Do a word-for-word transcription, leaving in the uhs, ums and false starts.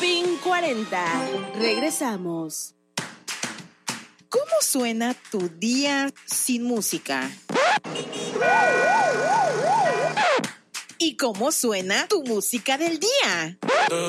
Shopping cuarenta. Regresamos. ¿Cómo suena tu día sin música? ¿Y cómo suena tu música del día?